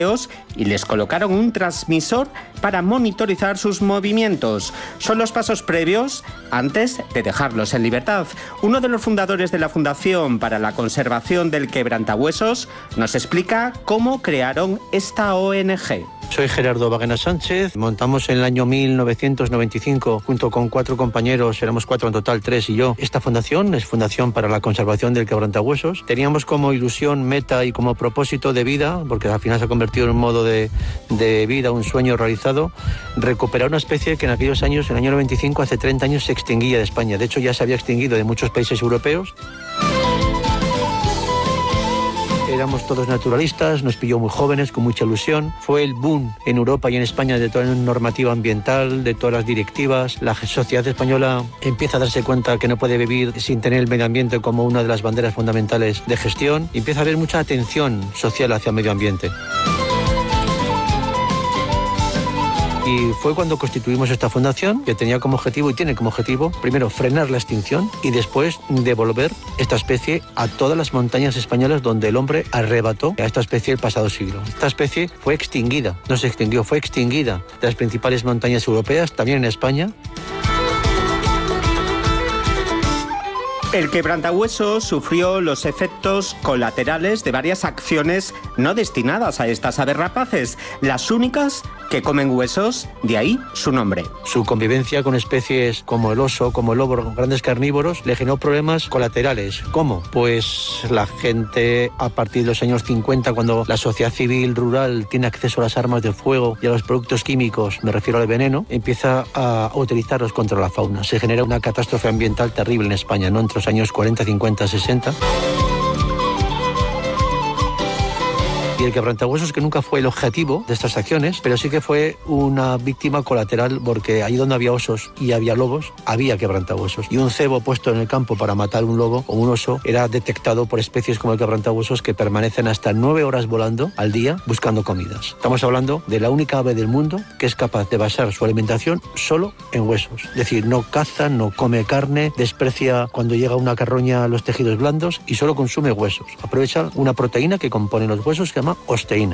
y les colocaron un transmisor para monitorizar sus movimientos. Son los pasos previos antes de dejarlos en libertad. Uno de los fundadores de la Fundación para la Conservación del Quebrantahuesos nos explica cómo crearon esta ONG. Soy Gerardo Bagena Sánchez, montamos en el año 1995 junto con 4 compañeros, éramos 4 en total, 3 y yo. Esta fundación es Fundación para la Conservación del Quebrantahuesos. Teníamos como ilusión, meta y como propósito de vida, porque al final se ha convertido en un modo de vida, un sueño realizado, recuperar una especie que en aquellos años, en el año 95, hace 30 años, se extinguía de España. De hecho, ya se había extinguido de muchos países europeos. Éramos todos naturalistas, nos pilló muy jóvenes, con mucha ilusión. Fue el boom en Europa y en España de toda la normativa ambiental, de todas las directivas. La sociedad española empieza a darse cuenta que no puede vivir sin tener el medio ambiente como una de las banderas fundamentales de gestión. Y empieza a haber mucha atención social hacia el medio ambiente. Y fue cuando constituimos esta fundación, que tenía como objetivo y tiene como objetivo, primero, frenar la extinción y después devolver esta especie a todas las montañas españolas donde el hombre arrebató a esta especie el pasado siglo. Esta especie fue extinguida, no se extinguió, fue extinguida de las principales montañas europeas, también en España. El quebrantahuesos sufrió los efectos colaterales de varias acciones no destinadas a estas aves rapaces, las únicas que comen huesos, de ahí su nombre. Su convivencia con especies como el oso, como el lobo, grandes carnívoros, le generó problemas colaterales. ¿Cómo? Pues la gente, a partir de los años 50, cuando la sociedad civil rural tiene acceso a las armas de fuego y a los productos químicos, me refiero al veneno, empieza a utilizarlos contra la fauna. Se genera una catástrofe ambiental terrible en España, ¿no? Entre los años 40, 50, 60. Y el quebrantahuesos, que nunca fue el objetivo de estas acciones, pero sí que fue una víctima colateral, porque ahí donde había osos y había lobos, había quebrantahuesos. Y un cebo puesto en el campo para matar un lobo o un oso era detectado por especies como el quebrantahuesos, que permanecen hasta 9 horas volando al día buscando comidas. Estamos hablando de la única ave del mundo que es capaz de basar su alimentación solo en huesos. Es decir, no caza, no come carne, desprecia cuando llega una carroña los tejidos blandos y solo consume huesos. Aprovecha una proteína que compone los huesos que se llama osteína.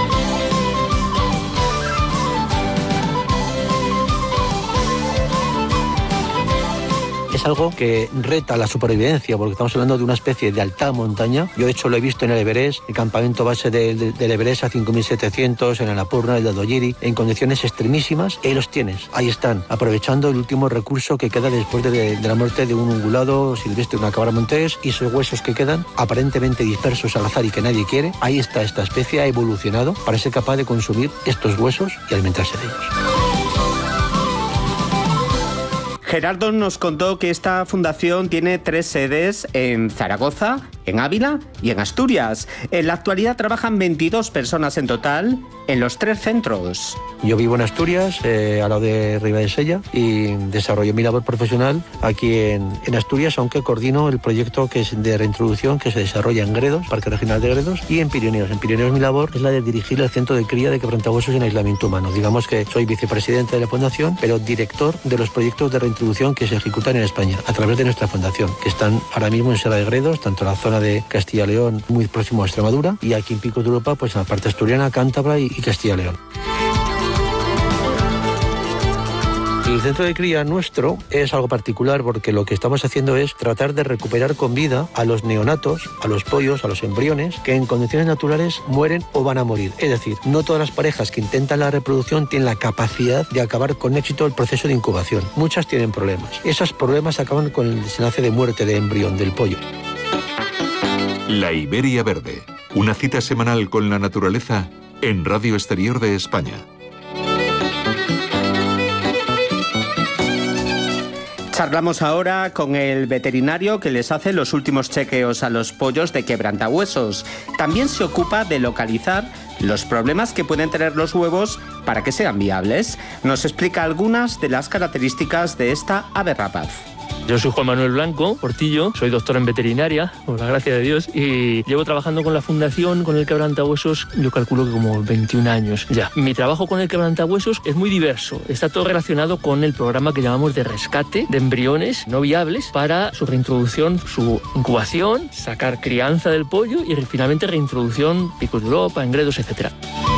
Es algo que reta la supervivencia, porque estamos hablando de una especie de alta montaña. Yo, de hecho, lo he visto en el Everest, el campamento base del Everest a 5.700, en el Annapurna, el Dadogiri, en condiciones extremísimas. Ahí los tienes, ahí están, aprovechando el último recurso que queda después de la muerte de un ungulado silvestre, una cabra montés, y esos huesos que quedan, aparentemente dispersos al azar y que nadie quiere. Ahí está esta especie, ha evolucionado para ser capaz de consumir estos huesos y alimentarse de ellos. Gerardo nos contó que esta fundación tiene 3 sedes en Zaragoza, en Ávila y en Asturias. En la actualidad trabajan 22 personas en total en los 3 centros. Yo vivo en Asturias, al lado de Ribadesella, y desarrollo mi labor profesional aquí en Asturias, aunque coordino el proyecto que es de reintroducción que se desarrolla en Gredos, Parque Regional de Gredos, y en Pirineos. En Pirineos mi labor es la de dirigir el centro de cría de quebrantahuesos en aislamiento humano. Digamos que soy vicepresidente de la fundación, pero director de los proyectos de reintroducción que se ejecutan en España a través de nuestra fundación, que están ahora mismo en Sierra de Gredos, tanto en la zona de Castilla y León, muy próximo a Extremadura, y aquí en Pico de Europa, pues en la parte asturiana, Cántabra y Castilla y León. El centro de cría nuestro es algo particular, porque lo que estamos haciendo es tratar de recuperar con vida a los neonatos, a los pollos, a los embriones, que en condiciones naturales mueren o van a morir. Es decir, no todas las parejas que intentan la reproducción tienen la capacidad de acabar con éxito el proceso de incubación. Muchas tienen problemas. Esos problemas acaban con el desenlace de muerte de embrión del pollo. La Iberia Verde, una cita semanal con la naturaleza en Radio Exterior de España. Charlamos ahora con el veterinario que les hace los últimos chequeos a los pollos de quebrantahuesos. También se ocupa de localizar los problemas que pueden tener los huevos para que sean viables. Nos explica algunas de las características de esta ave rapaz. Yo soy Juan Manuel Blanco Portillo, soy doctor en veterinaria, por la gracia de Dios, y llevo trabajando con la fundación, con el quebrantahuesos, yo calculo que como 21 años ya. Mi trabajo con el quebrantahuesos es muy diverso, está todo relacionado con el programa que llamamos de rescate de embriones no viables para su reintroducción, su incubación, sacar crianza del pollo y finalmente reintroducción, picos de Europa, engredos, etc.